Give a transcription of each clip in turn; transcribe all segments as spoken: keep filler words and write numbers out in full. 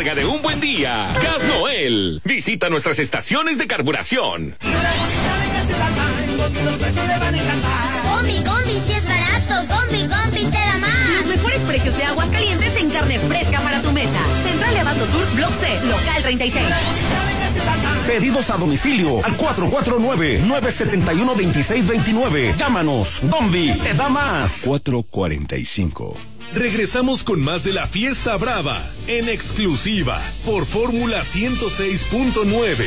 recarga de un buen día. Gas Noel. Visita nuestras estaciones de carburación. Combi, combi, si es barato. Combi, combi, te da más. Los mejores precios de Aguascalientes en carne fresca para tu mesa. Central de Abasto Sur, Block C, local treinta y seis. Pedidos a domicilio al cuatro cuatro nueve, nueve siete uno, dos seis dos nueve. Llámanos. Combi, te da más. cuatro cuarenta y cinco. Regresamos con más de la Fiesta Brava, en exclusiva, por Fórmula ciento seis punto nueve.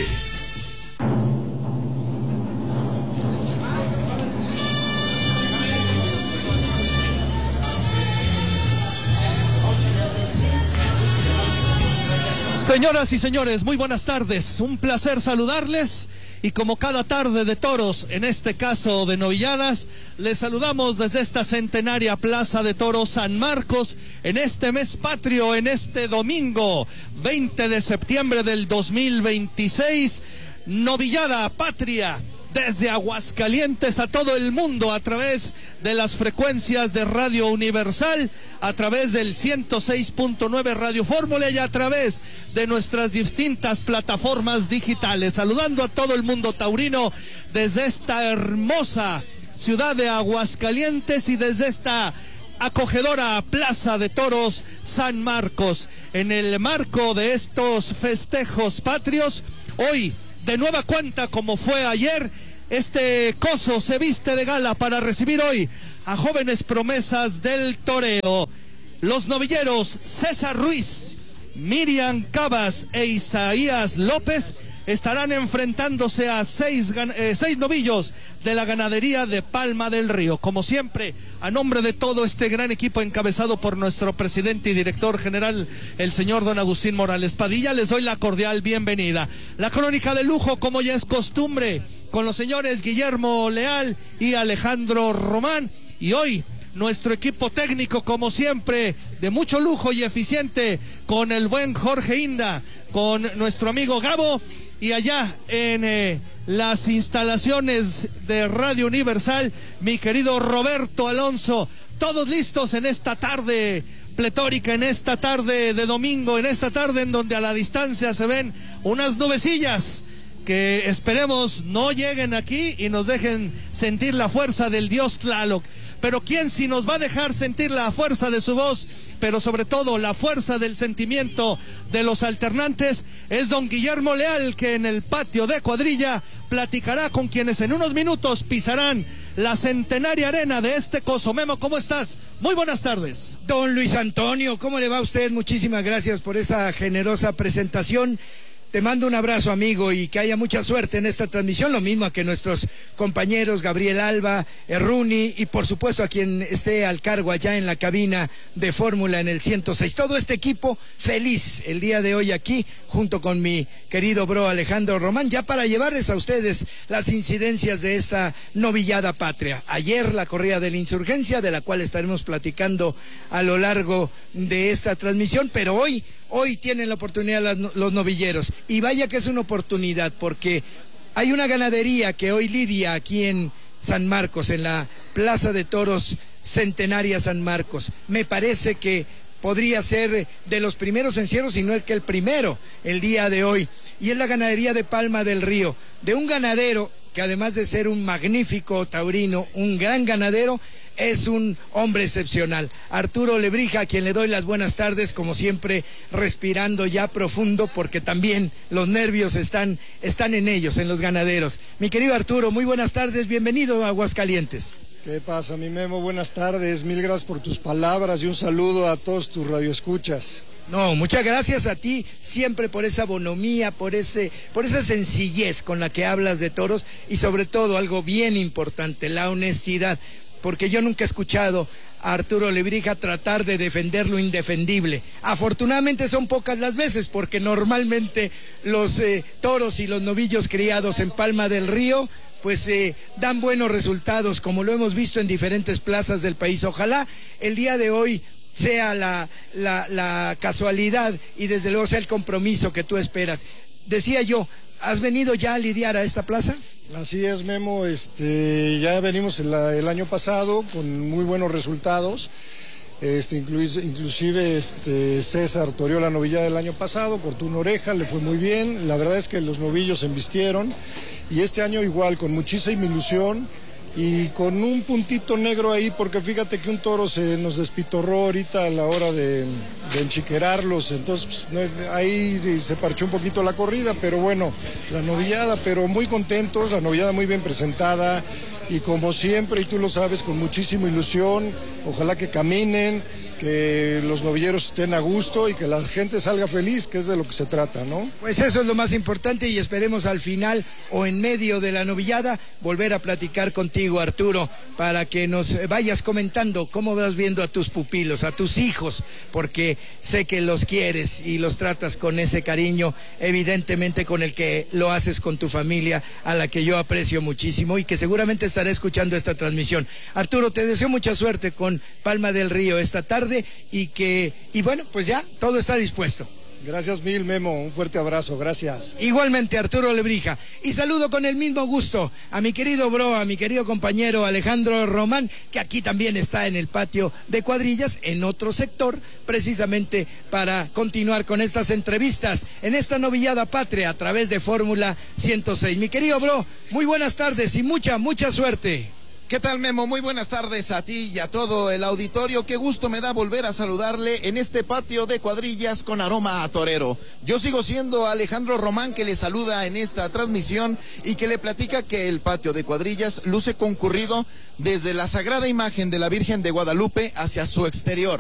Señoras y señores, muy buenas tardes. Un placer saludarles. Y como cada tarde de toros, en este caso de novilladas, les saludamos desde esta centenaria Plaza de Toros San Marcos, en este mes patrio, en este domingo veinte de septiembre del dos mil veintiséis, novillada patria. Desde Aguascalientes a todo el mundo a través de las frecuencias de Radio Universal, a través del ciento seis punto nueve Radio Fórmula y a través de nuestras distintas plataformas digitales. Saludando a todo el mundo taurino desde esta hermosa ciudad de Aguascalientes y desde esta acogedora Plaza de Toros San Marcos. En el marco de estos festejos patrios, hoy de nueva cuenta, como fue ayer, este coso se viste de gala para recibir hoy a jóvenes promesas del toreo. Los novilleros César Ruiz, Miriam Cabas e Isaías López estarán enfrentándose a seis, eh, seis novillos de la ganadería de Palma del Río. Como siempre, a nombre de todo este gran equipo encabezado por nuestro presidente y director general, el señor don Agustín Morales Padilla, les doy la cordial bienvenida. La crónica de lujo, como ya es costumbre, con los señores Guillermo Leal y Alejandro Román. Y hoy, nuestro equipo técnico, como siempre, de mucho lujo y eficiente, con el buen Jorge Inda, con nuestro amigo Gabo, y allá en eh, las instalaciones de Radio Universal, mi querido Roberto Alonso. Todos listos en esta tarde pletórica, en esta tarde de domingo, en esta tarde en donde a la distancia se ven unas nubecillas que esperemos no lleguen aquí y nos dejen sentir la fuerza del dios Tlaloc. Pero quién si nos va a dejar sentir la fuerza de su voz, pero sobre todo la fuerza del sentimiento de los alternantes, es don Guillermo Leal, que en el patio de cuadrilla platicará con quienes en unos minutos pisarán la centenaria arena de este coso. Memo, ¿cómo estás? Muy buenas tardes. Don Luis Antonio, ¿cómo le va a usted? Muchísimas gracias por esa generosa presentación. Te mando un abrazo, amigo, y que haya mucha suerte en esta transmisión, lo mismo a que nuestros compañeros Gabriel Alba, Erruni y por supuesto a quien esté al cargo allá en la cabina de Fórmula en el ciento seis. Todo este equipo feliz el día de hoy aquí, junto con mi querido bro Alejandro Román, ya para llevarles a ustedes las incidencias de esta novillada patria. Ayer la corrida de la Insurgencia, de la cual estaremos platicando a lo largo de esta transmisión, pero hoy... Hoy tienen la oportunidad las, los novilleros, y vaya que es una oportunidad, porque hay una ganadería que hoy lidia aquí en San Marcos, en la Plaza de Toros Centenaria San Marcos. Me parece que podría ser de los primeros encierros, si no el que el primero, el día de hoy, y es la ganadería de Palma del Río, de un ganadero que además de ser un magnífico taurino, un gran ganadero, es un hombre excepcional. Arturo Lebrija, a quien le doy las buenas tardes, como siempre, respirando ya profundo, porque también los nervios están, están en ellos, en los ganaderos. Mi querido Arturo, muy buenas tardes, bienvenido a Aguascalientes. ¿Qué pasa, mi Memo? Buenas tardes, mil gracias por tus palabras y un saludo a todos tus radioescuchas. No, muchas gracias a ti siempre por esa bonomía, por ese, por esa sencillez con la que hablas de toros y sobre todo algo bien importante, la honestidad. Porque yo nunca he escuchado a Arturo Lebrija tratar de defender lo indefendible. Afortunadamente son pocas las veces, porque normalmente los eh, toros y los novillos criados en Palma del Río, pues eh, dan buenos resultados, como lo hemos visto en diferentes plazas del país. Ojalá el día de hoy sea la, la, la casualidad y desde luego sea el compromiso que tú esperas. Decía yo, ¿has venido ya a lidiar a esta plaza? Así es, Memo, este, ya venimos el, el año pasado con muy buenos resultados Este, inclusive este, César toreó la novillada del año pasado, cortó una oreja, le fue muy bien. La verdad es que los novillos se embistieron y este año igual, con muchísima ilusión y con un puntito negro ahí, porque fíjate que un toro se nos despitorró ahorita a la hora de, de enchiquerarlos, entonces pues, no, ahí se parchó un poquito la corrida, pero bueno, la novillada, pero muy contentos, la novillada muy bien presentada. Y como siempre, y tú lo sabes, con muchísima ilusión, ojalá que caminen, que los novilleros estén a gusto y que la gente salga feliz, que es de lo que se trata, ¿no? Pues eso es lo más importante y esperemos al final o en medio de la novillada volver a platicar contigo, Arturo, para que nos vayas comentando cómo vas viendo a tus pupilos, a tus hijos, porque sé que los quieres y los tratas con ese cariño, evidentemente con el que lo haces con tu familia, a la que yo aprecio muchísimo y que seguramente estaré escuchando esta transmisión. Arturo, te deseo mucha suerte con Palma del Río esta tarde y que, y bueno, pues ya, todo está dispuesto. Gracias mil, Memo, un fuerte abrazo, gracias. Igualmente, Arturo Lebrija. Y saludo con el mismo gusto a mi querido bro, a mi querido compañero Alejandro Román, que aquí también está en el patio de cuadrillas, en otro sector, precisamente para continuar con estas entrevistas en esta novillada patria a través de Fórmula ciento seis. Mi querido bro, muy buenas tardes y mucha, mucha suerte. ¿Qué tal, Memo? Muy buenas tardes a ti y a todo el auditorio. Qué gusto me da volver a saludarle en este patio de cuadrillas con aroma a torero. Yo sigo siendo Alejandro Román, que le saluda en esta transmisión y que le platica que el patio de cuadrillas luce concurrido desde la sagrada imagen de la Virgen de Guadalupe hacia su exterior.